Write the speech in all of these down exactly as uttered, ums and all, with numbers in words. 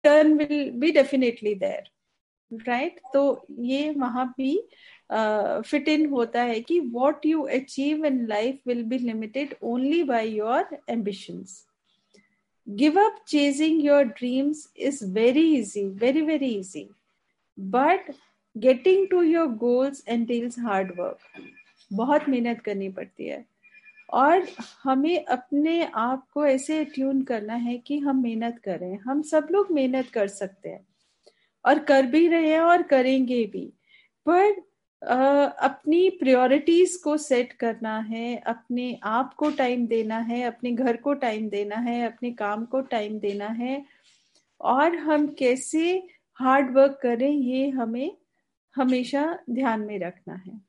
Turn will be definitely there, right? तो ये वहां भी फिट इन होता है कि what you achieve in life will be limited only by your ambitions. Give up chasing your dreams is very easy, very very easy, but getting to your goals entails hard work. बहुत मेहनत करनी पड़ती है, और हमें अपने आप को ऐसे ट्यून करना है कि हम मेहनत करें. हम सब लोग मेहनत कर सकते हैं और कर भी रहे हैं और करेंगे भी, पर uh, अपनी प्रायोरिटीज को सेट करना है, अपने आप को टाइम देना है, अपने घर को टाइम देना है, अपने काम को टाइम देना है, और हम कैसे हार्ड वर्क करें ये हमें हमेशा ध्यान में रखना है.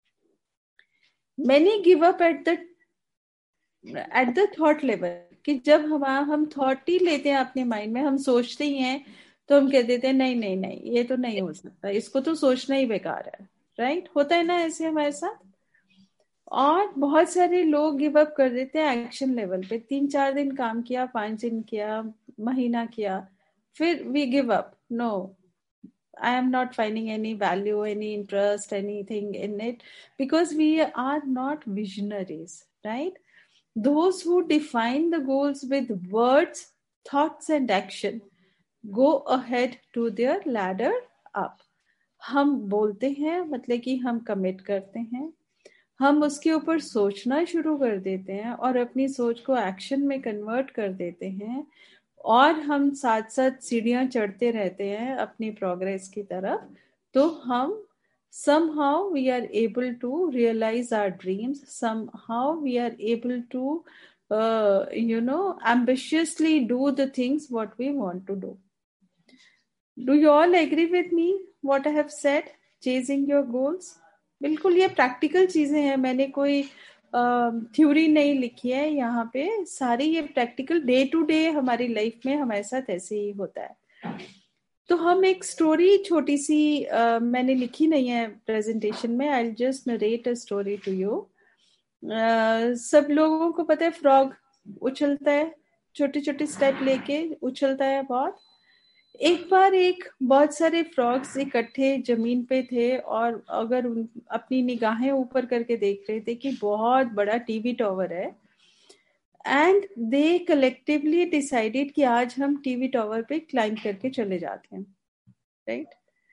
Many give up at the at the thought level, कि जब हम हम थॉट ही लेते हैं अपने माइंड में, हम सोचते ही हैं, तो हम कह देते हैं नहीं नहीं नहीं ये तो नहीं हो सकता, इसको तो सोचना ही बेकार है, राइट? होता है ना ऐसे हमारे साथ. और बहुत सारे लोग गिव अप कर देते हैं एक्शन लेवल पे. तीन चार दिन काम किया, पांच दिन किया, महीना किया, फिर we give up. No, I am not finding any value, any interest, anything in it, because we are not visionaries, right? Those who define the goals with words, thoughts and action go ahead to their ladder up. हम बोलते हैं मतलब कि हम commit करते हैं, हम उसके ऊपर सोचना शुरू कर देते हैं और अपनी सोच को एक्शन में कन्वर्ट कर देते हैं, और हम साथ साथ सीढ़ियां चढ़ते रहते हैं अपनी प्रोग्रेस की तरफ. तो हम somehow we are able to realize our dreams, somehow we are able to uh, you know ambitiously do the things what we want to do. Do you all agree with me what I have said? Chasing your goals, बिल्कुल ये practical चीजें हैं. मैंने कोई theory uh, नहीं लिखी है यहाँ पे, सारी ये प्रैक्टिकल डे टू डे हमारी लाइफ में हमारे साथ ऐसे ही होता है. तो हम एक स्टोरी छोटी सी uh, मैंने लिखी नहीं है प्रेजेंटेशन में. I will just narrate a story to you. सब लोगों को पता है फ्रॉग उछलता है, छोटे छोटे स्टेप लेके उछलता है बहुत. एक बार एक बहुत सारे फ्रॉग्स इकट्ठे जमीन पे थे, और अगर उन अपनी निगाहें ऊपर करके देख रहे थे कि बहुत बड़ा टीवी टावर है, एंड दे कलेक्टिवली डिसाइडेड कि आज हम टीवी टावर पे क्लाइंब करके चले जाते हैं, राइट?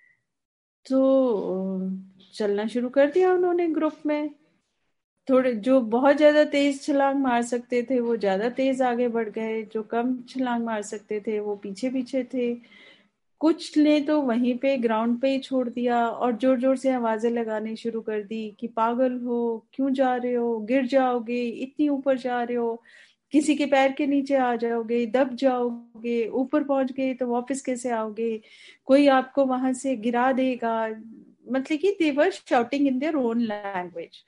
तो चलना शुरू कर दिया उन्होंने ग्रुप में. थोड़े जो बहुत ज्यादा तेज छलांग मार सकते थे वो ज्यादा तेज आगे बढ़ गए, जो कम छलांग मार सकते थे वो पीछे पीछे थे. कुछ ने तो वहीं पे ग्राउंड पे ही छोड़ दिया और जोर जोर से आवाजें लगाने शुरू कर दी कि पागल हो, क्यों जा रहे हो, गिर जाओगे, इतनी ऊपर जा रहे हो, किसी के पैर के नीचे आ जाओगे, दब जाओगे, ऊपर पहुंच गए तो वापस कैसे आओगे, कोई आपको वहां से गिरा देगा. मतलब कि दे वर shouting in their own language.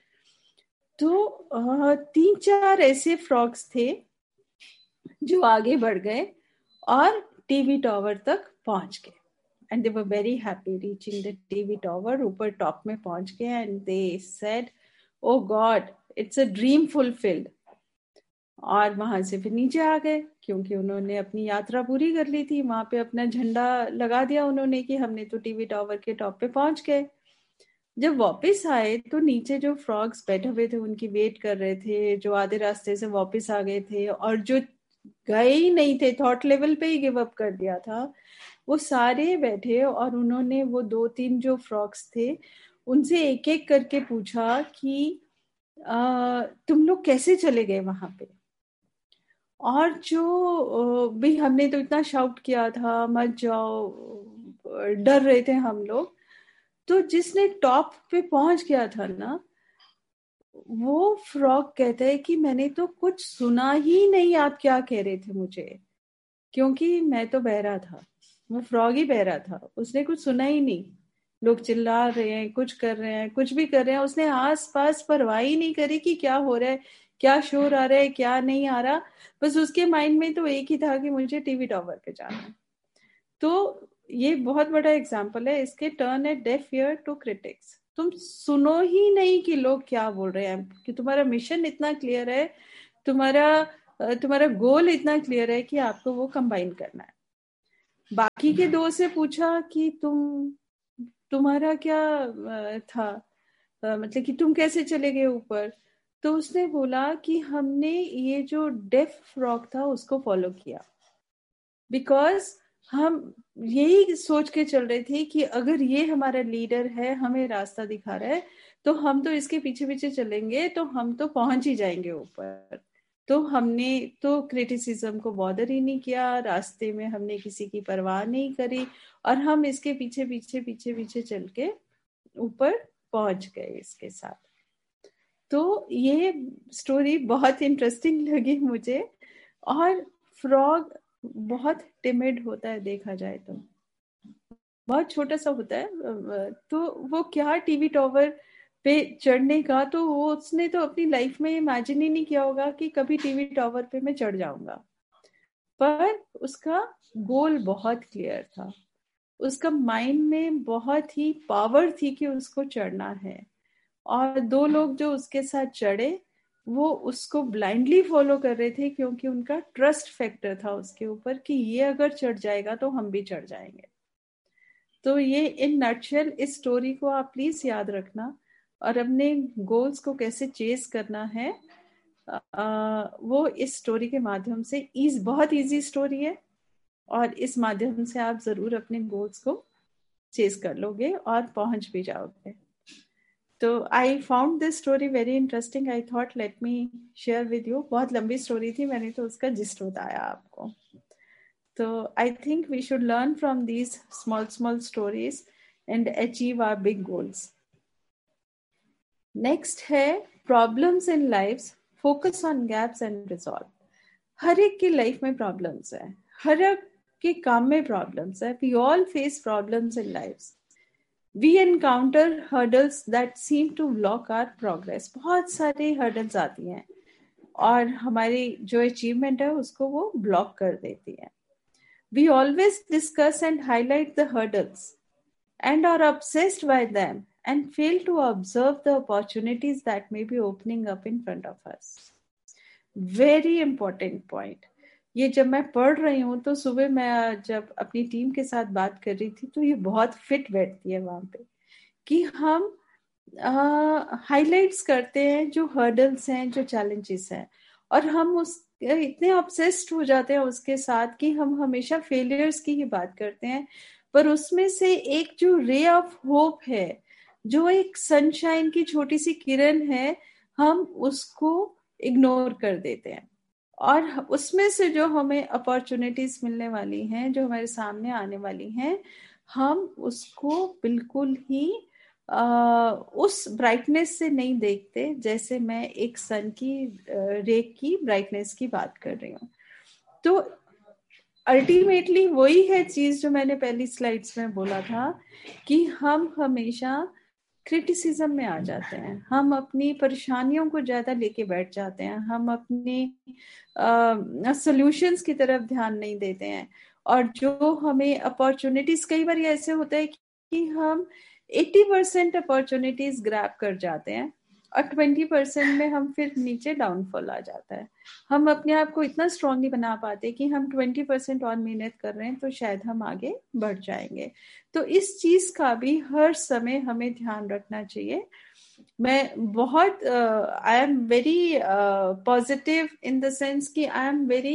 तो तीन चार ऐसे फ्रॉग्स थे जो आगे बढ़ गए और टीवी टावर तक पहुंच गए. And they were very happy reaching the TV tower. ऊपर टॉप में पहुंच गए and they said, O God, it's a dream fulfilled. और वहां से फिर नीचे आ गए क्योंकि उन्होंने अपनी यात्रा पूरी कर ली थी. वहां पे अपना झंडा लगा दिया उन्होंने कि हमने तो टीवी टावर के टॉप पे पहुंच गए. जब वापस आए तो नीचे जो फ्रॉग्स बैठे हुए थे उनकी वेट कर रहे थे, जो आधे रास्ते से वापस आ गए थे और जो गए ही नहीं थे, थॉट लेवल पे ही गिव अप कर दिया था, वो सारे बैठे और उन्होंने वो दो तीन जो फ्रॉग्स थे उनसे एक एक करके पूछा कि आ, तुम लोग कैसे चले गए वहां पे. और जो भी हमने तो इतना शाउट किया था मत जाओ, डर रहे थे हम लोग. तो जिसने टॉप पे पहुंच गया था ना, वो फ्रॉग कहता है कि मैंने तो कुछ सुना ही नहीं आप क्या कह रहे थे मुझे, क्योंकि मैं तो बहरा था. वो फ्रॉग ही बहरा था, उसने कुछ सुना ही नहीं. लोग चिल्ला रहे हैं, कुछ कर रहे हैं, कुछ भी कर रहे हैं, उसने आस पास परवाह ही नहीं करी कि क्या हो रहा है, क्या शोर आ रहा है, क्या नहीं आ रहा. बस उसके माइंड में तो एक ही था कि मुझे टीवी टावर पे जाना है. तो ये बहुत बड़ा एग्जाम्पल है इसके. Turn A deaf ear to critics. तुम सुनो ही नहीं कि लोग क्या बोल रहे हैं, कि तुम्हारा मिशन इतना क्लियर है, तुम्हारा तुम्हारा गोल इतना क्लियर है कि आपको वो कंबाइन करना है. बाकी के दो से पूछा कि तुम तुम्हारा क्या था, मतलब कि तुम कैसे चले गए ऊपर। तो उसने बोला कि हमने ये जो डेफ फ्रॉग था उसको फॉलो किया, बिकॉज हम यही सोच के चल रहे थे कि अगर ये हमारा लीडर है, हमें रास्ता दिखा रहा है, तो हम तो इसके पीछे पीछे चलेंगे तो हम तो पहुंच ही जाएंगे ऊपर। तो हमने तो क्रिटिसिज्म को बॉदर ही नहीं किया, रास्ते में हमने किसी की परवाह नहीं करी, और हम इसके पीछे पीछे पीछे पीछे चल के ऊपर पहुंच गए इसके साथ। तो ये स्टोरी बहुत इंटरेस्टिंग लगी मुझे। और फ्रॉग बहुत टिमिड होता है, देखा जाए तो बहुत छोटा सा होता है। तो वो क्या टीवी टॉवर पे चढ़ने का, तो वो उसने तो अपनी लाइफ में इमेजिन ही नहीं किया होगा कि कभी टीवी टॉवर पे मैं चढ़ जाऊंगा। पर उसका गोल बहुत क्लियर था, उसका माइंड में बहुत ही पावर थी कि उसको चढ़ना है। और दो लोग जो उसके साथ चढ़े वो उसको ब्लाइंडली फॉलो कर रहे थे, क्योंकि उनका ट्रस्ट फैक्टर था उसके ऊपर कि ये अगर चढ़ जाएगा तो हम भी चढ़ जाएंगे। तो ये इन नटशेल इस स्टोरी को आप प्लीज याद रखना, और अपने गोल्स को कैसे चेस करना है आ, वो इस स्टोरी के माध्यम से, इज बहुत इजी स्टोरी है, और इस माध्यम से आप जरूर अपने गोल्स को चेस कर लोगे और पहुंच भी जाओगे। तो I found this story very interesting, I thought let me share with you. बहुत लंबी स्टोरी थी, मैंने तो उसका जिस्ट बताया आपको। तो I think we should learn from these small small stories and achieve our big goals. Next है problems in life, focus on gaps and resolve. हर एक की लाइफ में प्रॉब्लम्स है, हर एक के काम में प्रॉब्लम्स है। We all face problems in life. We encounter hurdles that seem to block our progress. बहुत सारे hurdles आती हैं और हमारी जो achievement है उसको वो block कर देती हैं। We always discuss and highlight the hurdles and are obsessed by them and fail to observe the opportunities that may be opening up in front of us. Very important point. ये जब मैं पढ़ रही हूँ तो सुबह मैं जब अपनी टीम के साथ बात कर रही थी तो ये बहुत फिट बैठती है वहां पे, कि हम हाईलाइट्स uh, करते हैं जो हर्डल्स हैं, जो चैलेंजेस हैं, और हम उस इतने ऑब्सेस्ड हो जाते हैं उसके साथ कि हम हमेशा फेलियर्स की ही बात करते हैं। पर उसमें से एक जो रे ऑफ होप है, जो एक सनशाइन की छोटी सी किरण है, हम उसको इग्नोर कर देते हैं। और उसमें से जो हमें अपॉर्चुनिटीज मिलने वाली हैं, जो हमारे सामने आने वाली हैं, हम उसको बिल्कुल ही आ, उस ब्राइटनेस से नहीं देखते, जैसे मैं एक सन की रे की ब्राइटनेस की बात कर रही हूँ। तो अल्टीमेटली वही है चीज जो मैंने पहली स्लाइड्स में बोला था, कि हम हमेशा क्रिटिसिज्म में आ जाते हैं, हम अपनी परेशानियों को ज्यादा लेके बैठ जाते हैं, हम अपनी सॉल्यूशंस की तरफ ध्यान नहीं देते हैं। और जो हमें अपॉर्चुनिटीज, कई बार ऐसे होता है कि हम अस्सी परसेंट अपॉर्चुनिटीज ग्रैब कर जाते हैं और बीस परसेंट में हम फिर नीचे डाउनफॉल आ जाता है। हम अपने आप को इतना स्ट्रांग नहीं बना पाते कि हम बीस परसेंट और मेहनत कर रहे हैं तो शायद हम आगे बढ़ जाएंगे। तो इस चीज का भी हर समय हमें ध्यान रखना चाहिए। मैं बहुत I am very positive in the sense कि I am very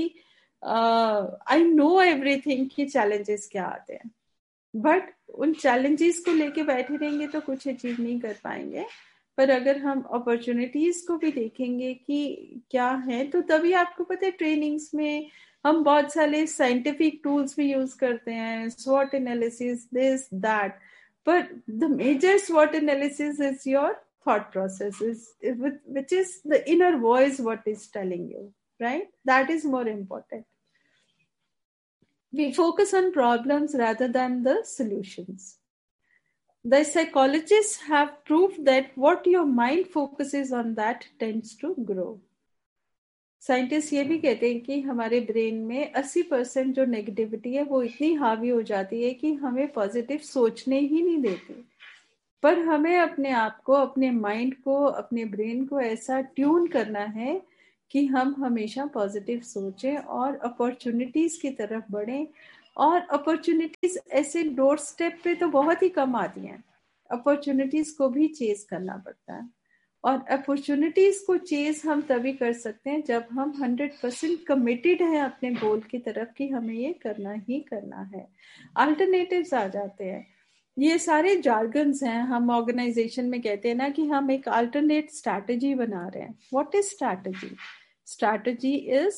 I know everything कि चैलेंजेस क्या आते हैं, बट उन चैलेंजेस को लेके बैठे रहेंगे तो कुछ अचीव नहीं कर पाएंगे। पर अगर हम अपॉर्चुनिटीज को भी देखेंगे कि क्या है, तो तभी आपको पता है ट्रेनिंग्स में हम बहुत सारे साइंटिफिक टूल्स भी यूज करते हैं, स्वॉट analysis, this that, but the major SWOT analysis is your thought process, is which is the inner voice what is telling you, right? That is more important. We focus on problems rather than the solutions. The psychologists have proved that what your mind focuses on that tends to grow. Scientist ये भी कहते हैं कि हमारे brain में अस्सी percent जो negativity है वो इतनी हावी हो जाती है कि हमें पॉजिटिव सोचने ही नहीं देती। पर हमें अपने आप को, अपने माइंड को, अपने ब्रेन को ऐसा ट्यून करना है कि हम हमेशा पॉजिटिव सोचें और अपॉर्चुनिटीज की तरफ बढ़ें और अपॉर्चुनिटीज ऐसे डोर स्टेप पे तो बहुत ही कम आती हैं, अपॉर्चुनिटीज को भी चेस करना पड़ता है। और अपॉर्चुनिटीज को चेस हम तभी कर सकते हैं जब हम हंड्रेड परसेंट कमिटेड हैं अपने गोल की तरफ कि हमें ये करना ही करना है। अल्टरनेटिव्स आ जाते हैं, ये सारे जार्गन्स हैं, हम ऑर्गेनाइजेशन में कहते हैं ना कि हम एक अल्टरनेट स्ट्रैटेजी बना रहे हैं। What is strategy? Strategy is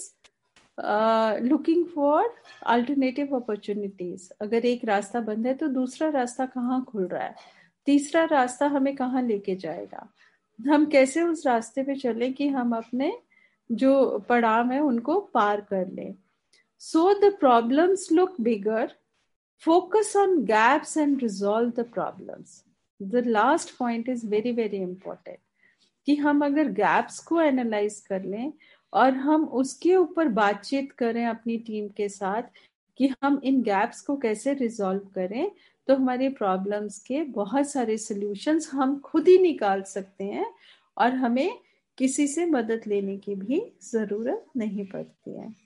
looking for alternative opportunities. अगर एक रास्ता बंद है तो दूसरा रास्ता कहाँ खुल रहा है, तीसरा रास्ता हमें कहाँ लेके जाएगा, हम कैसे उस रास्ते पे चलें कि हम अपने जो पड़ाव है उनको पार कर लें। So the problems look bigger, focus on gaps and resolve the problems. The last point is very very important कि हम अगर gaps को एनालाइज कर लें और हम उसके ऊपर बातचीत करें अपनी टीम के साथ कि हम इन gaps को कैसे रिजॉल्व करें, तो हमारी प्रॉब्लम्स के बहुत सारे सॉल्यूशंस हम खुद ही निकाल सकते हैं और हमें किसी से मदद लेने की भी जरूरत नहीं पड़ती है।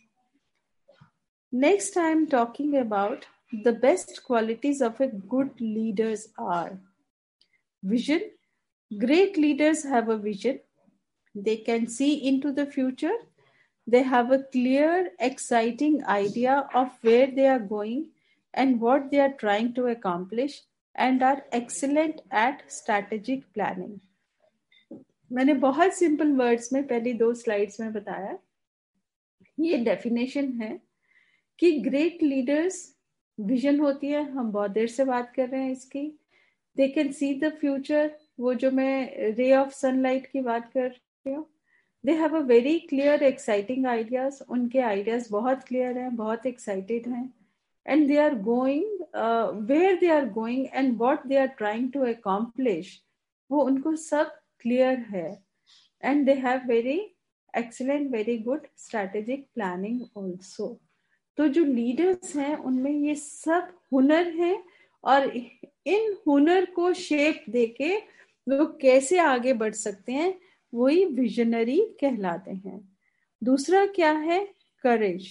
Next, I am talking about the best qualities of a good leaders are vision. Great leaders have a vision. They can see into the future. They have a clear, exciting idea of where they are going and what they are trying to accomplish, and are excellent at strategic planning. मैंने बहुत simple words में पहली दो slides में बताया, ये definition है कि ग्रेट लीडर्स विजन होती है, हम बहुत देर से बात कर रहे हैं इसकी। They can see the future, वो जो मैं रे ऑफ सनलाइट की बात कर रही हूँ। They have a very clear exciting ideas, उनके आइडियाज बहुत क्लियर हैं, बहुत एक्साइटेड हैं। And they are going where they are going and what they are trying to accomplish, वो उनको सब क्लियर है। And they have very excellent, very good strategic planning also. तो जो लीडर्स हैं उनमें ये सब हुनर हैं और इन हुनर को शेप देके वो कैसे आगे बढ़ सकते हैं, वही विजनरी कहलाते हैं। दूसरा क्या है? करेज।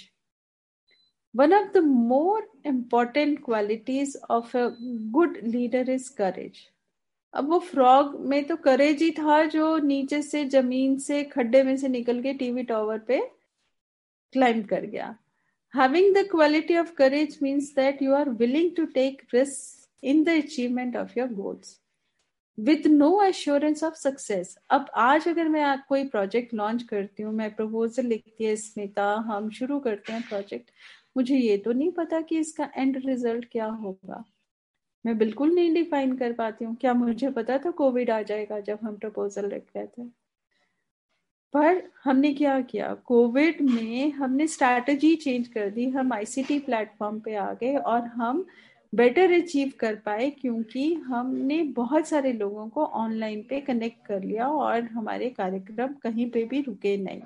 One of the more important qualities of a good leader is करेज। अब वो फ्रॉग में तो करेज ही था जो नीचे से जमीन से खड्डे में से निकल के टीवी टावर पे क्लाइंब कर गया। Having the quality of courage means that you are willing to take risks in the achievement of your goals with no assurance of success. अब आज अगर मैं आप कोई प्रोजेक्ट लॉन्च करती हूँ, मैं प्रपोजल लिखती है स्मिता, हम शुरू करते हैं प्रोजेक्ट, मुझे ये तो नहीं पता कि इसका एंड रिजल्ट क्या होगा, मैं बिल्कुल नहीं डिफाइन कर पाती हूँ। क्या मुझे पता था कोविड आ जाएगा जब हम प्रपोजल लिख रहे थे? पर हमने क्या किया, कोविड में हमने स्ट्रैटेजी चेंज कर दी, हम आईसीटी प्लेटफॉर्म पे आ गए और हम बेटर अचीव कर पाए क्योंकि हमने बहुत सारे लोगों को ऑनलाइन पे कनेक्ट कर लिया और हमारे कार्यक्रम कहीं पे भी रुके नहीं।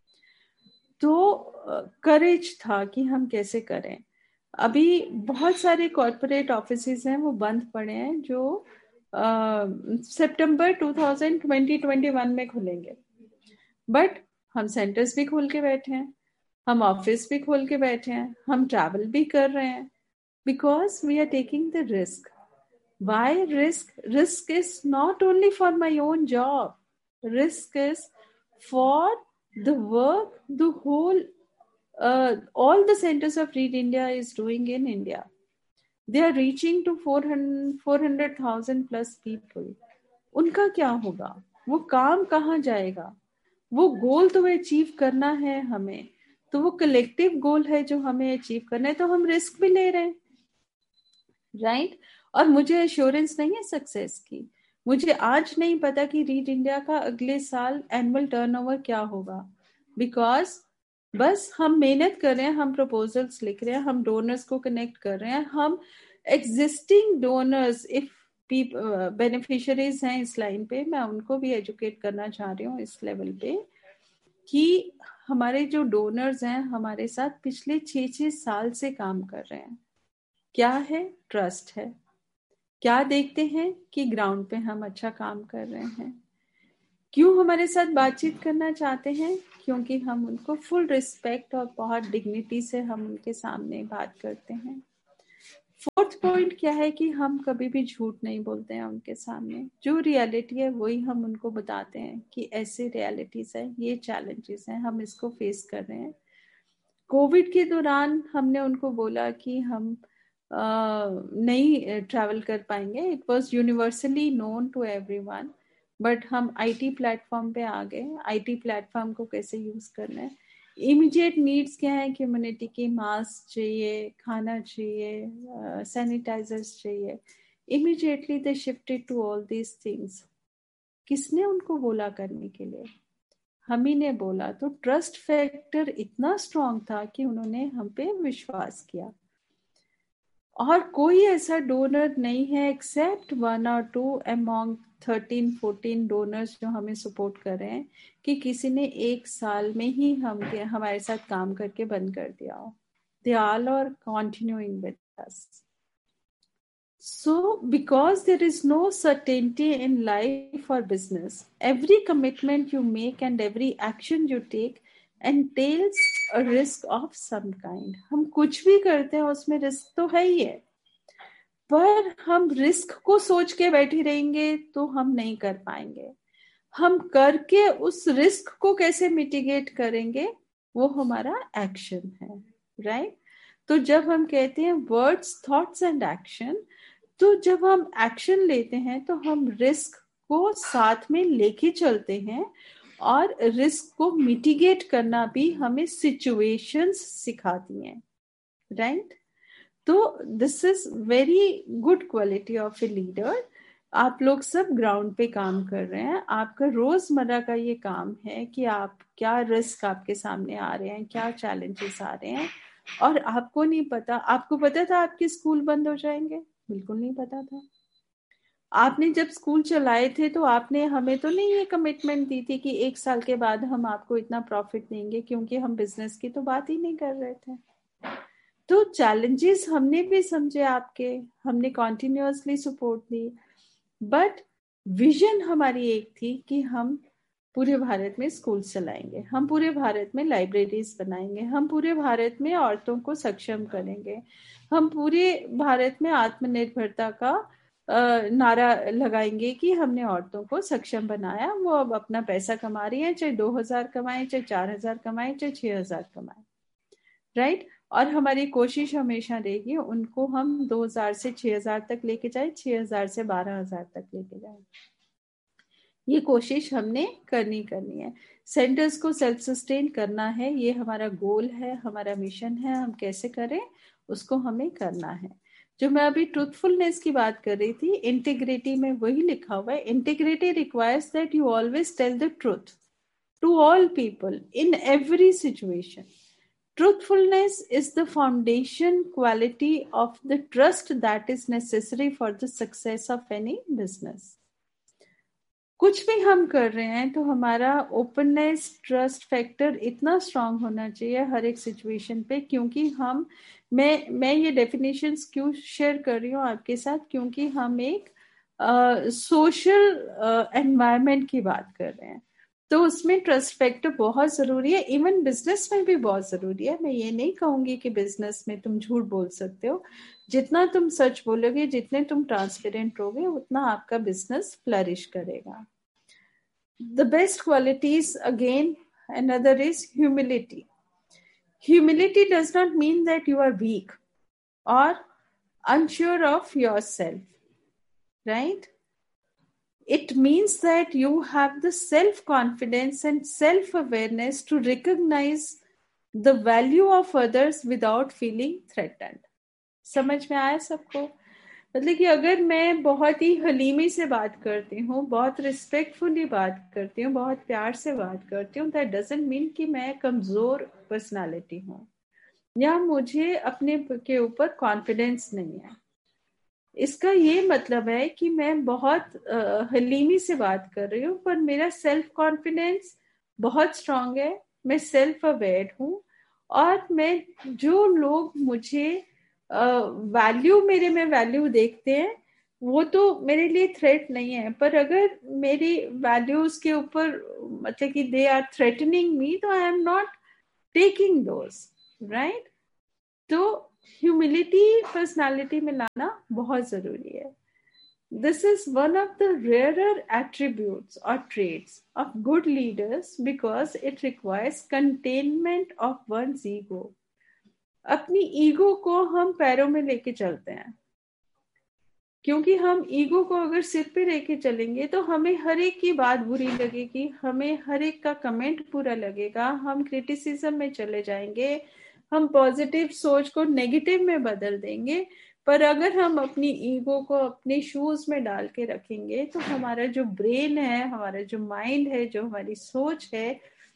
तो करेज था कि हम कैसे करें। अभी बहुत सारे कॉर्पोरेट ऑफिसेज हैं वो बंद पड़े हैं जो सितंबर टू थाउजेंड ट्वेंटी वन में खुलेंगे, बट हम सेंटर्स भी खोल के बैठे हैं, हम ऑफिस भी खोल के बैठे हैं, हम ट्रैवल भी कर रहे हैं, because we are taking the risk. Y risk? Risk is not only for my own job, risk is for the work the whole all the centers of Read India is doing in India. They are reaching to four hundred thousand plus people. उनका क्या होगा? वो काम कहाँ जाएगा? वो गोल तो achieve करना है हमें, तो वो कलेक्टिव गोल है जो हमें अचीव करना है, तो हम रिस्क भी ले रहे हैं, राइट? और मुझे एश्योरेंस नहीं है सक्सेस की। मुझे आज नहीं पता कि रीड इंडिया का अगले साल एनुअल टर्नओवर क्या होगा, बिकॉज बस हम मेहनत कर रहे हैं, हम प्रपोजल्स लिख रहे हैं, हम डोनर्स को कनेक्ट कर रहे हैं, हम एग्जिस्टिंग डोनर्स, इफ बेनिफिशियरीज हैं इस लाइन पे, मैं उनको भी एजुकेट करना चाह रही हूँ इस लेवल पे कि हमारे जो डोनर्स हैं हमारे साथ पिछले छः छः साल से काम कर रहे हैं। क्या है? ट्रस्ट है। क्या देखते हैं कि ग्राउंड पे हम अच्छा काम कर रहे हैं। क्यों हमारे साथ बातचीत करना चाहते हैं? क्योंकि हम उनको फुल रिस्पेक्ट और बहुत डिग्निटी से हम उनके सामने बात करते हैं। फोर्थ पॉइंट क्या है कि हम कभी भी झूठ नहीं बोलते हैं उनके सामने। जो रियलिटी है वही हम उनको बताते हैं कि ऐसे रियलिटीज है, ये चैलेंजेस हैं, हम इसको फेस कर रहे हैं। कोविड के दौरान हमने उनको बोला कि हम uh, नहीं ट्रैवल कर पाएंगे। It was universally known to everyone, but हम आईटी प्लेटफॉर्म पे आ गए। आईटी प्लेटफॉर्म को कैसे यूज करना है, इमीडिएट नीड्स क्या है, कम्युनिटी की मास्क चाहिए, खाना चाहिए, सैनिटाइजर्स uh, चाहिए। Immediately they shifted to all these things. किसने उनको बोला करने के लिए? हम ही ने बोला। तो ट्रस्ट फैक्टर इतना स्ट्रांग था कि उन्होंने हम पे विश्वास किया। और कोई ऐसा डोनर नहीं है एक्सेप्ट वन और to among thirteen fourteen donors जो हमें सपोर्ट कर रहे हैं, कि किसी ने एक साल में ही हम हमारे साथ काम करके बंद कर दिया हो। They all are continuing with us. So, because there is no certainty in life or business, every commitment you make and every action you take entails a risk of some kind. हम कुछ भी करते हैं उसमें risk तो है ही है, पर हम रिस्क को सोच के बैठे रहेंगे तो हम नहीं कर पाएंगे। हम करके उस रिस्क को कैसे मिटिगेट करेंगे, वो हमारा एक्शन है, राइट? तो जब हम कहते हैं वर्ड्स, थॉट्स एंड एक्शन, तो जब हम एक्शन लेते हैं तो हम रिस्क को साथ में लेके चलते हैं, और रिस्क को मिटिगेट करना भी हमें सिचुएशंस सिखाती हैं, राइट? तो this is very good quality of a leader. आप लोग सब ग्राउंड पे काम कर रहे हैं। आपका रोजमर्रा का ये काम है कि आप क्या रिस्क आपके सामने आ रहे हैं, क्या चैलेंजेस आ रहे हैं, और आपको नहीं पता। आपको पता था आपके स्कूल बंद हो जाएंगे? बिल्कुल नहीं पता था। आपने जब स्कूल चलाए थे तो आपने हमें तो नहीं ये कमिटमेंट दी थी कि एक साल के बाद हम आपको इतना प्रॉफिट देंगे, क्योंकि हम बिजनेस की तो बात ही नहीं कर रहे थे। तो चैलेंजेस हमने भी समझे आपके, हमने continuously support the, but vision हमारी एक थी कि हम पूरे भारत में स्कूल चलाएंगे, हम पूरे भारत में लाइब्रेरीज बनाएंगे, हम पूरे भारत में औरतों को सक्षम करेंगे, हम पूरे भारत में आत्मनिर्भरता का नारा लगाएंगे कि हमने औरतों को सक्षम बनाया। वो अब अपना पैसा कमा रही है, चाहे दो हजार कमाए, चाहे चार हजार कमाए, चाहे छह हजार कमाए, राइट? और हमारी कोशिश हमेशा रहेगी उनको हम दो हजार से छह हजार तक लेके जाए, छह हजार से बारह हजार तक लेके जाए। ये कोशिश हमने करनी करनी है। सेंटर्स को सेल्फ सस्टेन करना है, ये हमारा गोल है, हमारा मिशन है। हम कैसे करें उसको हमें करना है। जो मैं अभी ट्रूथफुलनेस की बात कर रही थी, इंटीग्रिटी में वही लिखा हुआ है, integrity requires that you always tell the truth to all people in every situation. Truthfulness is the foundation quality of the trust that is necessary for the success of any business. कुछ भी हम कर रहे हैं तो हमारा openness, trust factor इतना strong होना चाहिए हर एक सिचुएशन पे, क्योंकि हम मैं मैं ये डेफिनेशंस क्यों शेयर कर रही हूँ आपके साथ, क्योंकि हम एक सोशल एनवायरनमेंट की बात कर रहे हैं, तो उसमें ट्रस्ट फैक्टर बहुत जरूरी है। इवन बिजनेस में भी बहुत जरूरी है। मैं ये नहीं कहूंगी कि बिजनेस में तुम झूठ बोल सकते हो। जितना तुम सच बोलोगे, जितने तुम ट्रांसपेरेंट रहोगे, उतना आपका बिजनेस फ्लरिश करेगा। The best qualities, again, another is humility. Humility does not mean that you are weak or unsure of yourself, right? It means that you have the self-confidence and self-awareness to recognize the value of others without feeling threatened. समझ में आया सबको? मतलब कि अगर मैं बहुत ही हलीमी से बात करती हूँ, बहुत रिस्पेक्टफुली बात करती हूँ, बहुत प्यार से बात करती हूँ, दैट डजंट मीन कि मैं कमजोर पर्सनालिटी हूँ या मुझे अपने के ऊपर कॉन्फिडेंस नहीं है। इसका ये मतलब है कि मैं बहुत हलीमी से बात कर रही हूँ, पर मेरा सेल्फ कॉन्फिडेंस बहुत स्ट्रांग है, मैं सेल्फ अवेयर हूँ, और मैं जो लोग मुझे वैल्यू uh, मेरे में वैल्यू देखते हैं, वो तो मेरे लिए थ्रेट नहीं है, पर अगर मेरी वैल्यूज के ऊपर मतलब कि दे आर थ्रेटनिंग मी, तो I am not taking those, right. तो ह्यूमिलिटी पर्सनालिटी में लाना बहुत जरूरी है। This is one of the rarer attributes or traits of good leaders because it requires containment of one's ego. अपनी ईगो को हम पैरों में लेके चलते हैं, क्योंकि हम ईगो को अगर सिर पे लेके चलेंगे तो हमें हर एक की बात बुरी लगेगी, हमें हर एक का कमेंट बुरा लगेगा, हम क्रिटिसिज्म में चले जाएंगे, हम पॉजिटिव सोच को नेगेटिव में बदल देंगे। पर अगर हम अपनी ईगो को अपने शूज में डाल के रखेंगे तो हमारा जो ब्रेन है, हमारा जो माइंड है, जो हमारी सोच है,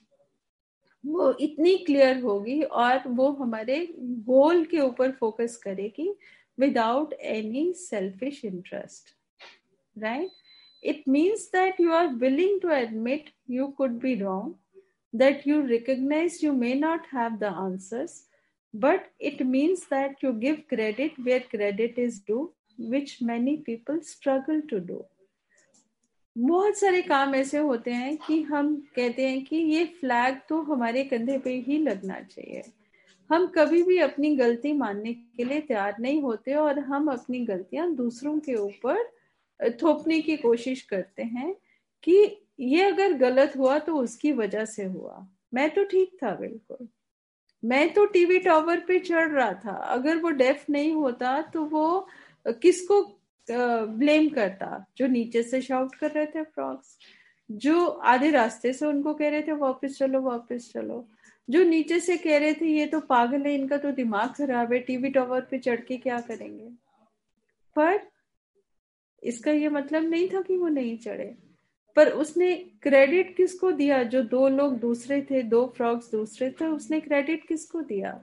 वो इतनी क्लियर होगी और वो हमारे गोल के ऊपर फोकस करेगी without any selfish interest, right? It means that you are willing to admit you could be wrong, that you recognize you may not have the answers, but it means that you give credit where credit is due, which many people struggle to do. बहुत सारे काम ऐसे होते हैं कि हम कहते हैं कि ये फ्लैग तो हमारे कंधे पे ही लगना चाहिए। हम कभी भी अपनी गलती मानने के लिए तैयार नहीं होते और हम अपनी गलतियां दूसरों के ऊपर थोपने की कोशिश करते हैं कि ये अगर गलत हुआ तो उसकी वजह से हुआ, मैं तो ठीक था, बिल्कुल मैं तो टीवी टावर पे चढ़ रहा था, अगर वो डेफ नहीं होता तो वो किसको ब्लेम करता? जो नीचे से शाउट कर रहे थे फ्रॉग्स, जो आधे रास्ते से उनको कह रहे थे वापस चलो वापस चलो, जो नीचे से कह रहे थे ये तो पागल है, इनका तो दिमाग खराब है, टीवी टावर पे चढ़ के क्या करेंगे। पर इसका ये मतलब नहीं था कि वो नहीं चढ़े, पर उसने क्रेडिट किसको दिया? जो दो लोग दूसरे थे, दो फ्रॉग्स दूसरे थे, उसने क्रेडिट किसको दिया?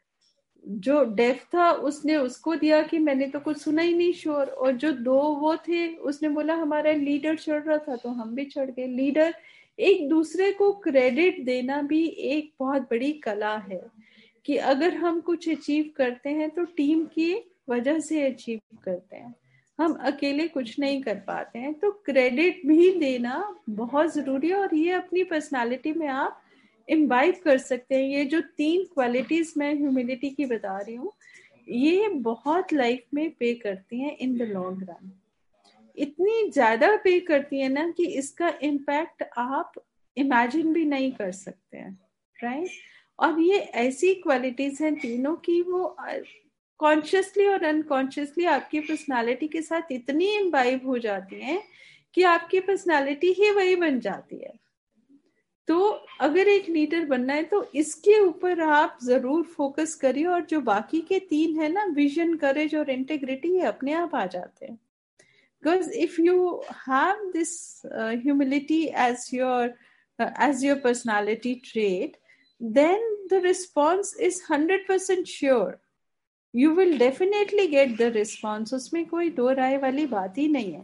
जो डेफ था उसने उसको दिया कि मैंने तो कुछ सुना ही नहीं शोर, और जो दो वो थे उसने बोला हमारा लीडर चढ़ रहा था तो हम भी चढ़ गए। लीडर एक दूसरे को क्रेडिट देना भी एक बहुत बड़ी कला है कि अगर हम कुछ अचीव करते हैं तो टीम की वजह से अचीव करते हैं, हम अकेले कुछ नहीं कर पाते हैं। तो क्रेडिट भी देना बहुत जरूरी है और ये अपनी पर्सनालिटी में आप इम्बाइब कर सकते हैं। ये जो तीन क्वालिटीज मैं ह्यूमिलिटी की बता रही हूँ, ये बहुत लाइफ में पे करती हैं इन द लॉन्ग रन, इतनी ज्यादा पे करती है ना कि इसका इम्पैक्ट आप इमेजिन भी नहीं कर सकते हैं, राइट। और ये ऐसी क्वालिटीज हैं तीनों की वो कॉन्शियसली और अनकॉन्शियसली आपकी पर्सनालिटी के साथ इतनी इम्बाइब हो जाती हैं कि आपकी पर्सनालिटी ही वही बन जाती है। तो अगर एक लीडर बनना है तो इसके ऊपर आप जरूर फोकस करिए, और जो बाकी के तीन है ना, विजन, करेज और इंटेग्रिटी, ये अपने आप आ जाते हैं। Because if you have this uh, humility as your uh, as your personality trait, then the response is one hundred percent sure. You will definitely get the response. उसमें कोई दो राय वाली बात ही नहीं है।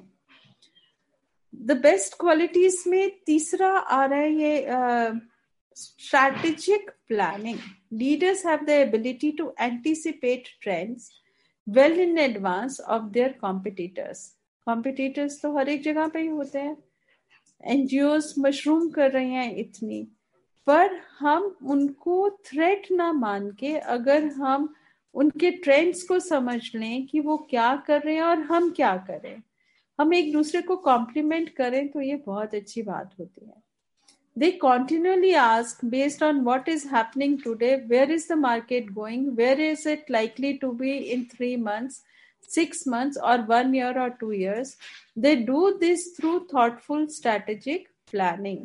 The best qualities में तीसरा आ रहा है ये uh, strategic planning. Leaders have the ability to anticipate trends well in advance of their competitors. Competitors तो हर एक जगह पे ही होते हैं, एनजीओस मशरूम कर रही हैं इतनी, पर हम उनको थ्रेट ना मान के अगर हम उनके ट्रेंड्स को समझ लें कि वो क्या कर रहे हैं और हम क्या करें, हम एक दूसरे को कॉम्प्लीमेंट करें, तो ये बहुत अच्छी बात होती है। They continually ask, based on what is happening today, where is the market going, where is it likely to be in three months, six months, or one year or two years. They do this through thoughtful strategic planning.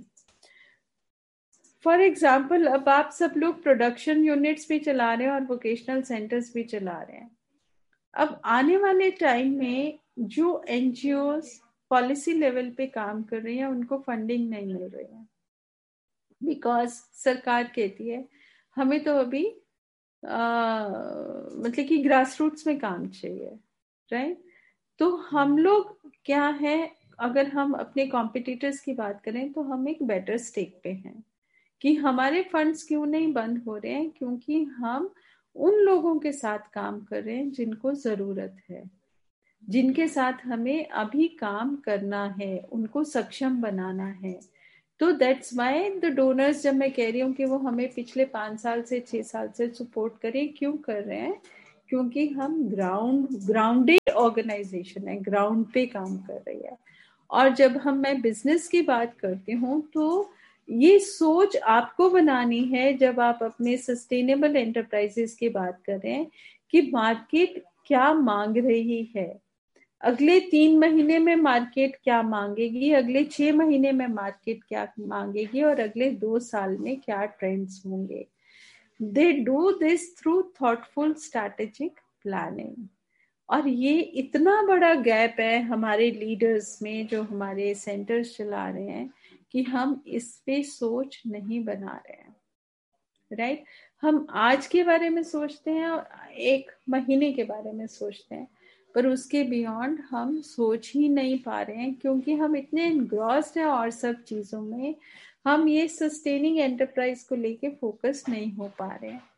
For example, अब आप सब लोग production units भी चला रहे हैं और vocational centres भी चला रहे हैं। अब आने वाले टाइम में जो एनजीओ पॉलिसी लेवल पे काम कर रही हैं उनको फंडिंग नहीं मिल रही है, बिकॉज सरकार कहती है हमें तो अभी आ, मतलब कि ग्रास रूट्स में काम चाहिए, राइट। तो हम लोग क्या है, अगर हम अपने कॉम्पिटिटर्स की बात करें तो हम एक बेटर स्टेक पे हैं कि हमारे फंड्स क्यों नहीं बंद हो रहे हैं, क्योंकि हम उन लोगों के साथ काम कर रहे हैं जिनको जरूरत है। जिनके साथ हमें अभी काम करना है, उनको सक्षम बनाना है। तो दैट्स वाई द डोनर्स, जब मैं कह रही हूँ कि वो हमें पिछले पाँच साल से छह साल से सपोर्ट करें, क्यों कर रहे हैं? क्योंकि हम ग्राउंड ग्राउंडेड ऑर्गेनाइजेशन है, ग्राउंड पे काम कर रही है। और जब हम मैं बिजनेस की बात करती हूँ तो ये सोच आपको बनानी है जब आप अपने सस्टेनेबल एंटरप्राइजेस की बात करें कि मार्केट क्या मांग रही है, अगले तीन महीने में मार्केट क्या मांगेगी, अगले छह महीने में मार्केट क्या मांगेगी, और अगले दो साल में क्या ट्रेंड्स होंगे। They do this through thoughtful strategic planning. और ये इतना बड़ा गैप है हमारे लीडर्स में जो हमारे सेंटर्स चला रहे हैं कि हम इस पे सोच नहीं बना रहे हैं, राइट। हम आज के बारे में सोचते हैं और एक महीने के बारे में सोचते हैं, पर उसके बियॉन्ड हम सोच ही नहीं पा रहे हैं, क्योंकि हम इतने एनग्रॉस्ड हैं और सब चीजों में, हम ये सस्टेनिंग एंटरप्राइज को लेके फोकस नहीं हो पा रहे हैं।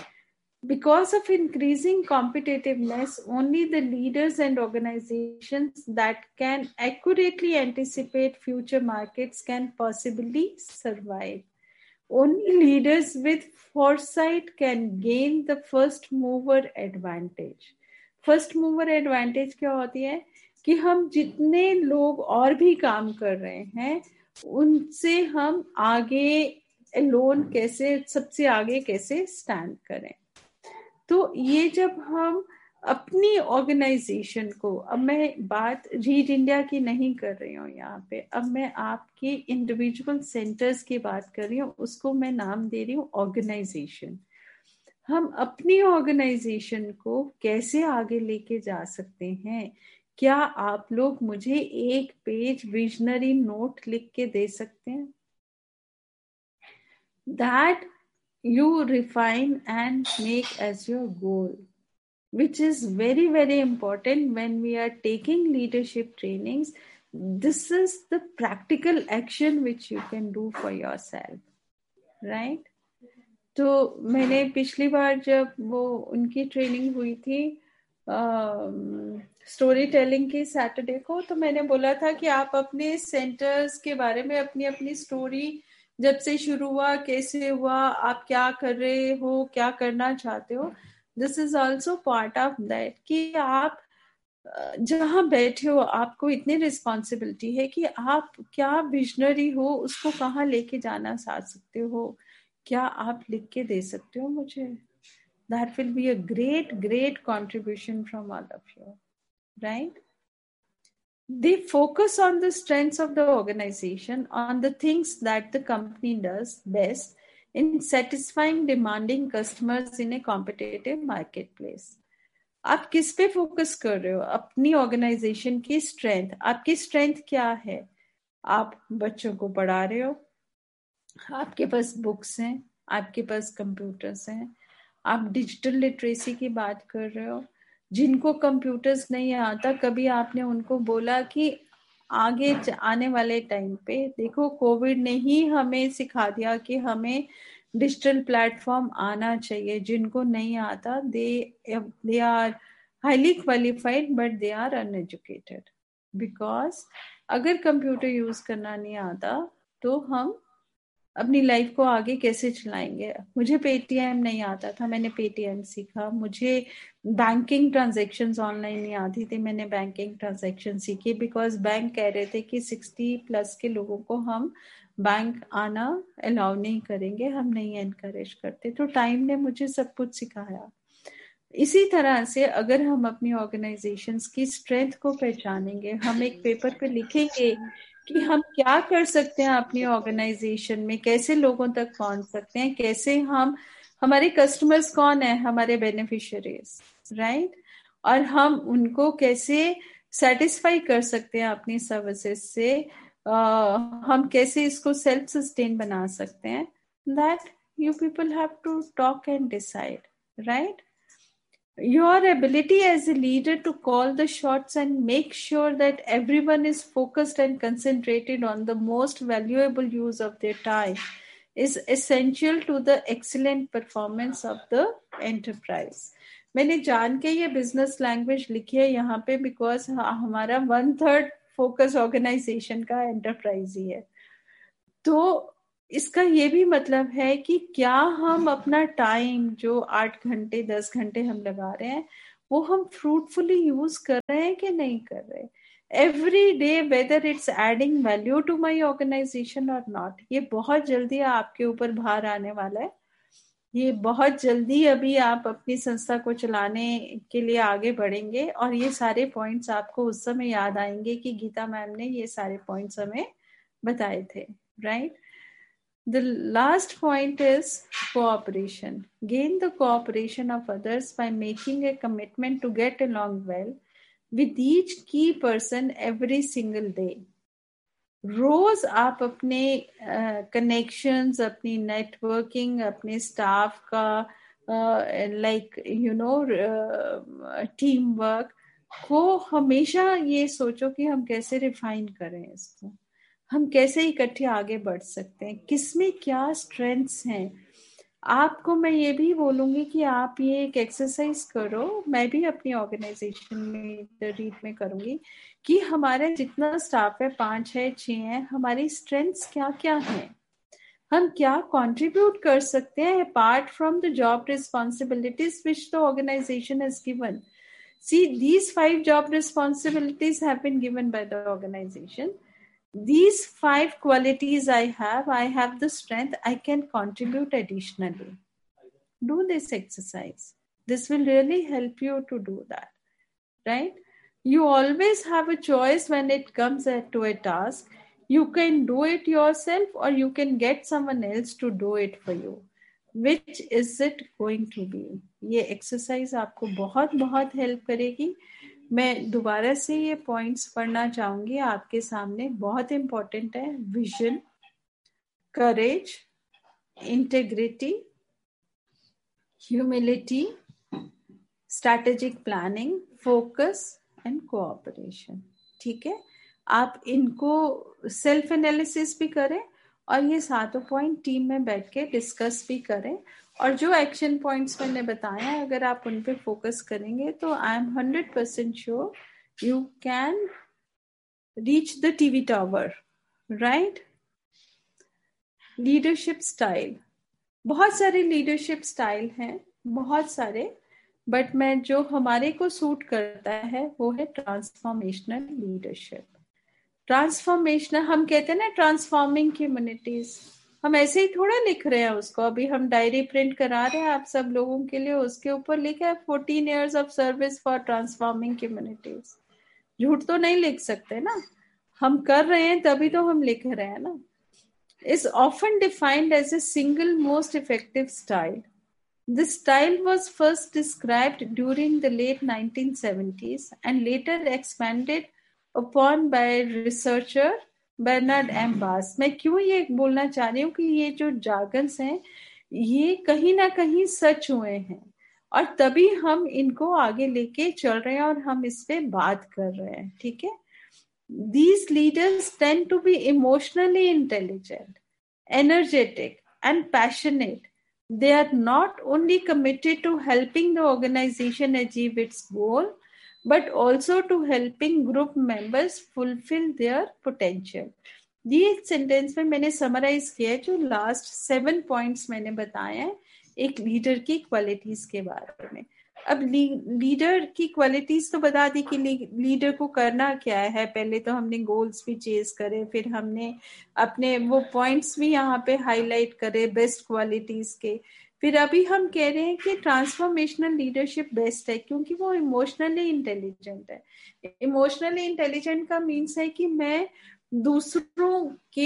Because of increasing competitiveness, only the leaders and organizations that can accurately anticipate future markets can possibly survive. Only leaders with foresight can gain the first mover advantage. First mover advantage क्या होती है कि हम जितने लोग और भी काम कर रहे हैं उनसे हम आगे लोन कैसे, सबसे आगे कैसे स्टैंड करें। तो ये जब हम अपनी ऑर्गेनाइजेशन को, अब मैं बात रीड इंडिया की नहीं कर रही हूँ यहाँ पे, अब मैं आपके इंडिविजुअल सेंटर्स की बात कर रही हूँ, उसको मैं नाम दे रही हूँ ऑर्गेनाइजेशन। हम अपनी ऑर्गेनाइजेशन को कैसे आगे लेके जा सकते हैं? क्या आप लोग मुझे एक पेज विजनरी नोट लिख के दे सकते हैं? That you refine and make as your goal, which is very very important when we are taking leadership trainings. This is the practical action which you can do for yourself, right? तो मैंने पिछली बार जब वो उनकी training हुई थी story telling की Saturday को, तो मैंने बोला था कि आप अपने सेंटर्स के बारे में अपनी अपनी स्टोरी, जब से शुरू हुआ, कैसे हुआ, आप क्या कर रहे हो, क्या करना चाहते हो, this is also part of that कि आप जहां बैठे हो आपको इतनी रिस्पॉन्सिबिलिटी है कि आप क्या विजनरी हो, उसको कहाँ लेके जाना चाह सकते हो, क्या आप लिख के दे सकते हो मुझे? That will be a great great contribution from all of you, right? They focus on the strengths of the organization, on the things that the company does best in satisfying demanding customers in a competitive marketplace. आप किस पे focus कर रहे हो? अपनी organisation की strength. आपकी strength क्या है? आप बच्चों को पढ़ा रहे हो, आपके पास बुक्स हैं, आपके पास कंप्यूटर्स हैं, आप डिजिटल लिटरेसी की बात कर रहे हो। जिनको कंप्यूटर्स नहीं आता, कभी आपने उनको बोला कि आगे आने वाले टाइम पे देखो, कोविड ने ही हमें सिखा दिया कि हमें डिजिटल प्लेटफॉर्म आना चाहिए। जिनको नहीं आता, दे they are highly qualified but they are uneducated, because अगर कंप्यूटर यूज करना नहीं आता तो हम अपनी लाइफ को आगे कैसे चलाएंगे? मुझे पेटीएम नहीं आता था, मैंने पेटीएम सीखा। मुझे बैंकिंग ट्रांजैक्शंस ऑनलाइन नहीं आती थी, मैंने बैंकिंग ट्रांजैक्शन सीखी, बिकॉज बैंक कह रहे थे कि सिक्सटी प्लस के लोगों को हम बैंक आना अलाउ नहीं करेंगे, हम नहीं एनकरेज करते। तो टाइम ने मुझे सब कुछ सिखाया। इसी तरह से अगर हम अपनी ऑर्गेनाइजेशंस की स्ट्रेंथ को पहचानेंगे, हम एक पेपर पे लिखेंगे कि हम क्या कर सकते हैं अपनी ऑर्गेनाइजेशन में, कैसे लोगों तक पहुंच सकते हैं, कैसे हम, हमारे कस्टमर्स कौन है, हमारे बेनिफिशियरीज, राइट, और हम उनको कैसे सेटिस्फाई कर सकते हैं अपनी सर्विसेज से, uh, हम कैसे इसको सेल्फ सस्टेन बना सकते हैं। That you people have to talk and decide, right? Your ability as a leader to call the shots and make sure that everyone is focused and concentrated on the most valuable use of their time is essential to the excellent performance of the enterprise. मैंने जान के ये business language लिखी है यहाँ पे, because हमारा one third focus organisation का एंटरप्राइज ही है। तो इसका ये भी मतलब है कि क्या हम अपना टाइम जो आठ घंटे दस घंटे हम लगा रहे हैं वो हम फ्रूटफुली यूज कर रहे हैं कि नहीं कर रहे, every day, whether it's adding value to my organisation और नॉट। ये बहुत जल्दी आपके ऊपर भार आने वाला है। ये बहुत जल्दी अभी आप अपनी संस्था को चलाने के लिए आगे बढ़ेंगे और ये सारे पॉइंट्स आपको उस समय याद आएंगे कि गीता मैम ने ये सारे पॉइंट्स हमें बताए थे, right? The last point is cooperation. Gain the cooperation of others by making a commitment to get along well with each key person every single day. रोज आप अपने कनेक्शंस, uh, अपनी नेटवर्किंग, अपने स्टाफ का like you know team work को हमेशा ये सोचो कि हम कैसे रिफाइन करें इसको, हम कैसे इकट्ठे आगे बढ़ सकते हैं, किसमें क्या स्ट्रेंथ्स हैं। आपको मैं ये भी बोलूंगी कि आप ये एक एक्सरसाइज करो, मैं भी अपनी ऑर्गेनाइजेशन में रीड में करूंगी कि हमारे जितना स्टाफ है, पांच है, छह है, हमारी स्ट्रेंथ्स क्या क्या हैं, हम क्या कंट्रीब्यूट कर सकते हैं apart from the job responsibilities which the organisation has given. See, these five job responsibilities have been given by the organization. These five qualities I have, I have the strength, I can contribute additionally. Do this exercise. This will really help you to do that, right? You always have a choice when it comes to a task. You can do it yourself or you can get someone else to do it for you. Which is it going to be? ये exercise आपको बहुत बहुत help करेगी। मैं दोबारा से ये points पढ़ना चाहूंगी आपके सामने, बहुत इंपॉर्टेंट है। Vision, courage, integrity, humility, strategic planning, focus and cooperation. ठीक है, आप इनको सेल्फ एनालिसिस भी करें और ये सातों पॉइंट टीम में बैठ के डिस्कस भी करें, और जो एक्शन पॉइंट्स मैंने बताया अगर आप उन पे फोकस करेंगे तो I am hundred percent sure you can reach the TV tower, right? Leadership style, बहुत सारे लीडरशिप स्टाइल हैं, बहुत सारे, बट मैं जो हमारे को सूट करता है वो है ट्रांसफॉर्मेशनल लीडरशिप। ट्रांसफॉर्मेशनल, हम कहते हैं ना ट्रांसफॉर्मिंग कम्युनिटीज, हम ऐसे ही थोड़ा लिख रहे हैं उसको। अभी हम डायरी प्रिंट करा रहे हैं आप सब लोगों के लिए, उसके ऊपर लिखा है fourteen years of service for transforming communities. झूठ तो नहीं लिख सकते ना, हम कर रहे हैं तभी तो हम लिख रहे हैं ना। is often defined as a single most effective style. This style was first described during the late nineteen seventies and later expanded upon by researcher Bernard M. Bass. मैं क्यों ये बोलना चाह रही हूँ कि ये जो जार्गन्स हैं ये कहीं ना कहीं सच हुए हैं और तभी हम इनको आगे लेके चल रहे हैं और हम इस पे बात कर रहे हैं, ठीक है? These leaders tend to be emotionally intelligent, energetic, and passionate. They are not only committed to helping the organization achieve its goal, but also to helping group members fulfill their potential. ये sentence में मैंने summarise किया है जो last seven points मैंने बताए हैं एक लीडर की क्वालिटीज के बारे में। अब लीडर की क्वालिटीज तो बता दी कि लीडर को करना क्या है। पहले तो हमने गोल्स भी चेज करे, फिर हमने अपने वो पॉइंट्स भी यहाँ पे हाईलाइट करे बेस्ट क्वालिटीज के। फिर अभी हम कह रहे हैं कि ट्रांसफॉर्मेशनल लीडरशिप बेस्ट है क्योंकि वो इमोशनली इंटेलिजेंट है। इमोशनली इंटेलिजेंट का मीन्स है कि मैं दूसरों के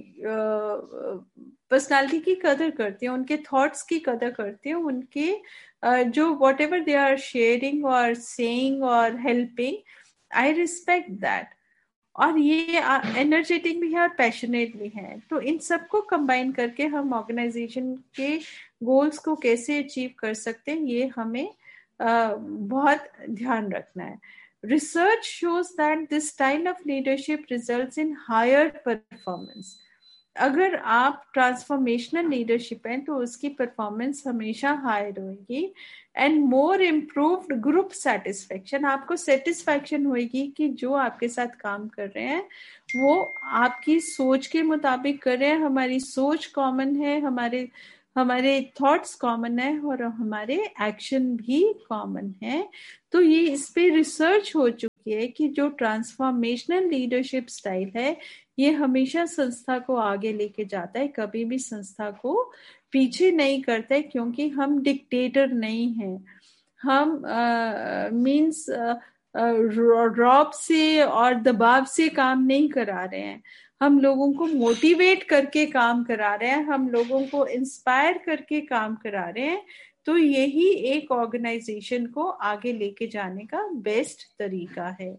पर्सनालिटी की कदर करती हूँ, उनके थॉट्स की कदर करती हूँ, उनके Uh, जो what ever they are sharing और सेइंग और हेल्पिंग, आई रिस्पेक्ट दैट। और ये एनर्जेटिक भी है और पैशनेट भी है। तो इन सबको कंबाइन करके हम ऑर्गेनाइजेशन के गोल्स को कैसे अचीव कर सकते हैं ये हमें uh, बहुत ध्यान रखना है। Research shows that this style of leadership results in higher performance. अगर आप ट्रांसफॉर्मेशनल लीडरशिप हैं तो उसकी परफॉर्मेंस हमेशा हाई रहेगी and more improved group satisfaction. आपको सेटिस्फेक्शन होगी कि जो आपके साथ काम कर रहे हैं वो आपकी सोच के मुताबिक कर रहे हैं, हमारी सोच कॉमन है, हमारे हमारे थॉट्स कॉमन है और हमारे एक्शन भी कॉमन है। तो ये इस पे रिसर्च हो चुकी है कि जो ट्रांसफॉर्मेशनल लीडरशिप स्टाइल है ये हमेशा संस्था को आगे लेके जाता है, कभी भी संस्था को पीछे नहीं करता है, क्योंकि हम डिक्टेटर नहीं हैं। हम मींस रॉब से और दबाव से काम नहीं करा रहे हैं, हम लोगों को मोटिवेट करके काम करा रहे हैं, हम लोगों को इंस्पायर करके काम करा रहे हैं। तो यही एक ऑर्गेनाइजेशन को आगे लेके जाने का बेस्ट तरीका है।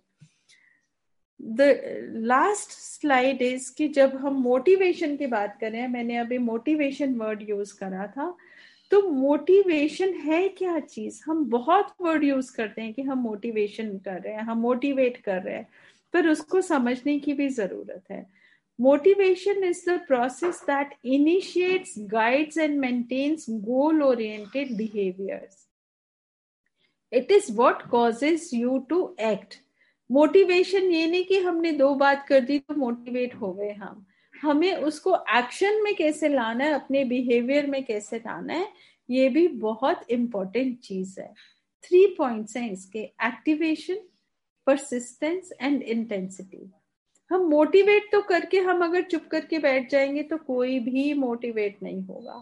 द लास्ट स्लाइड इज कि जब हम मोटिवेशन की बात करें, मैंने अभी मोटिवेशन वर्ड यूज करा था, तो मोटिवेशन है क्या चीज? हम बहुत वर्ड यूज करते हैं कि हम मोटिवेशन कर रहे हैं, हम मोटिवेट कर रहे हैं, पर उसको समझने की भी जरूरत है। Motivation is the process that initiates, guides and maintains goal oriented behaviours. It is what causes you to act. Motivation ये नहीं कि हमने दो बात कर दी तो मोटिवेट हो गए हम, हमें उसको एक्शन में कैसे लाना है, अपने बिहेवियर में कैसे लाना है, ये भी बहुत इंपॉर्टेंट चीज है। थ्री पॉइंट्स हैं इसके: एक्टिवेशन, परसिस्टेंस एंड इंटेंसिटी। हम मोटिवेट तो करके हम अगर चुप करके बैठ जाएंगे तो कोई भी मोटिवेट नहीं होगा।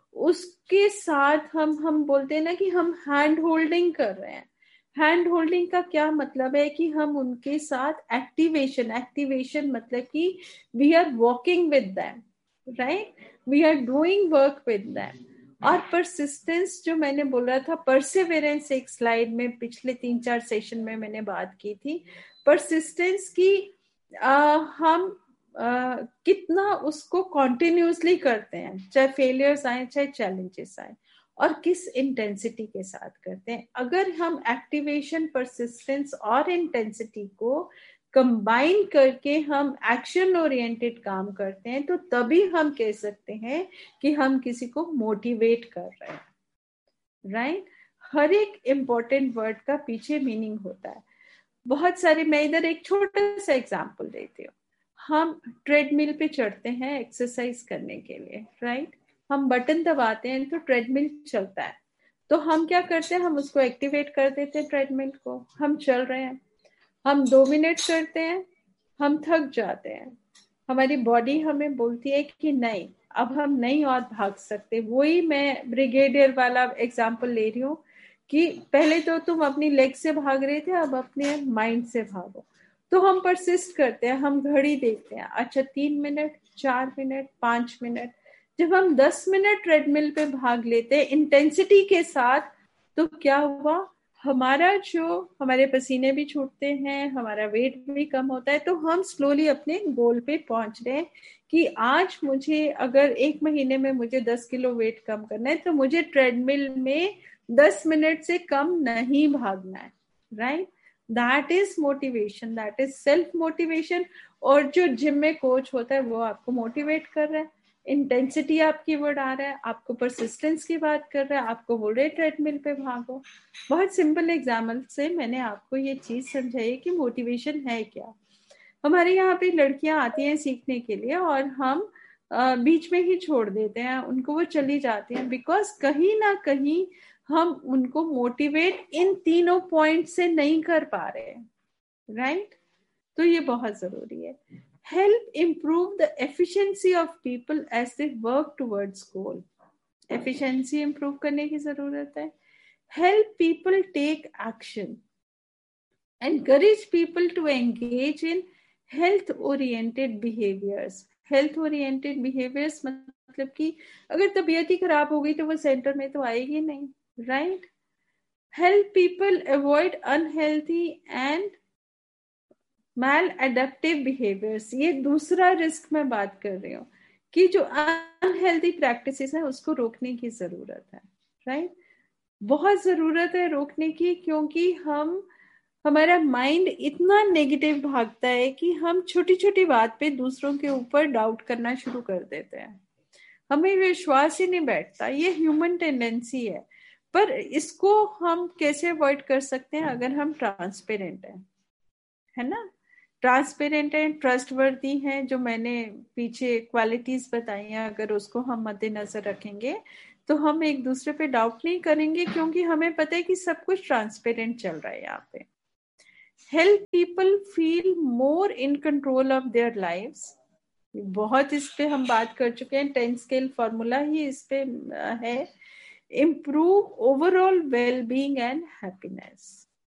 उसके साथ हम हम बोलते हैं ना कि हम हैंड होल्डिंग कर रहे हैं। हैंड होल्डिंग का क्या मतलब है कि हम उनके साथ एक्टिवेशन, एक्टिवेशन मतलब कि we are walking with them, right, we are doing work with them. और परसिस्टेंस जो मैंने बोला था, परसिवेरेंस, एक स्लाइड में पिछले तीन चार सेशन में मैंने बात की थी परसिस्टेंस की। आ, हम आ, कितना उसको कॉन्टिन्यूसली करते हैं, चाहे फेलियर्स आए चाहे चैलेंजेस आए, और किस इंटेंसिटी के साथ करते हैं। अगर हम एक्टिवेशन, परसिस्टेंस और इंटेंसिटी को कंबाइन करके हम एक्शन ओरिएंटेड काम करते हैं तो तभी हम कह सकते हैं कि हम किसी को मोटिवेट कर रहे हैं, राइट। हर एक इंपॉर्टेंट वर्ड का पीछे मीनिंग होता है। बहुत सारे, मैं इधर एक छोटा सा एग्जांपल देती हूँ। हम ट्रेडमिल पे चढ़ते हैं एक्सरसाइज करने के लिए, राइट। हम बटन दबाते हैं तो ट्रेडमिल चलता है, तो हम क्या करते हैं, हम उसको एक्टिवेट कर देते हैं ट्रेडमिल को, हम चल रहे हैं। हम दो मिनट करते हैं, हम थक जाते हैं, हमारी बॉडी हमें बोलती है कि नहीं, अब हम नहीं और भाग सकते। वही मैं ब्रिगेडियर वाला एग्जांपल ले रही हूँ कि पहले तो तुम अपनी लेग से भाग रहे थे, अब अपने माइंड से भागो। तो हम परसिस्ट करते हैं, हम घड़ी देखते हैं, अच्छा तीन मिनट, चार मिनट, पांच मिनट। जब हम दस मिनट ट्रेडमिल पे भाग लेते हैं इंटेंसिटी के साथ, तो क्या हुआ, हमारा जो हमारे पसीने भी छूटते हैं, हमारा वेट भी कम होता है, तो हम स्लोली अपने गोल पे पहुंच रहे हैं कि आज मुझे अगर एक महीने में मुझे दस किलो वेट कम करना है तो मुझे ट्रेडमिल में दस मिनट से कम नहीं भागना है, right. That is motivation, that is self motivation. और जो जिम में कोच होता है वो आपको मोटिवेट कर रहा है, इंटेंसिटी आपकी वर्ड आ रहा है, आपको परसिस्टेंस की बात कर रहा है, आपको बोल रहे ट्रेडमिल पे भागो। बहुत सिंपल एग्जाम्पल से मैंने आपको ये चीज समझाई कि मोटिवेशन है क्या। हमारे यहाँ पे लड़कियां आती हैं सीखने के लिए और हम बीच में ही छोड़ देते हैं उनको, वो चली जाती हैं, बिकॉज कहीं ना कहीं हम उनको मोटिवेट इन तीनों पॉइंट से नहीं कर पा रहे हैं, राइट। तो ये बहुत जरूरी है। Help improve the efficiency of people as they work towards goal. Efficiency improve करने की जरूरत है। Help people take action, encourage people to engage in health oriented behaviors। health oriented behaviors मतलब कि अगर तबीयत ही खराब हो गई तो वो सेंटर में तो आएगी नहीं, right. help people avoid unhealthy and maladaptive behaviors। ये दूसरा रिस्क मैं बात कर रही हूँ कि जो अनहेल्दी प्रैक्टिसेस है उसको रोकने की जरूरत है, राइट। बहुत जरूरत है रोकने की, क्योंकि हम हमारा माइंड इतना नेगेटिव भागता है कि हम छोटी छोटी बात पे दूसरों के ऊपर डाउट करना शुरू कर देते हैं, हमें विश्वास ही नहीं बैठता। ये ह्यूमन टेंडेंसी है, पर इसको हम कैसे अवॉइड कर सकते हैं? अगर हम ट्रांसपेरेंट हैं, है ना, ट्रांसपेरेंट है, ट्रस्टवर्दी है, जो मैंने पीछे क्वालिटीज बताई हैं, अगर उसको हम मद्देनजर रखेंगे तो हम एक दूसरे पे डाउट नहीं करेंगे, क्योंकि हमें पता है कि सब कुछ ट्रांसपेरेंट चल रहा है यहाँ पे। Help people feel more in control of their lives. बहुत इस पे हम बात कर चुके हैं, टेन स्केल फॉर्मूला ही इस पे है। Improve overall wellbeing and happiness.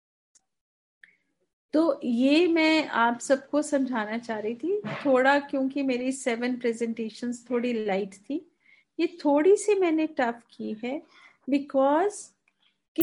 तो ये मैं आप सबको समझाना चाह रही थी थोड़ा, क्योंकि मेरी सेवन प्रेजेंटेशंस थोड़ी लाइट थी, ये थोड़ी सी मैंने टफ की है, बिकॉज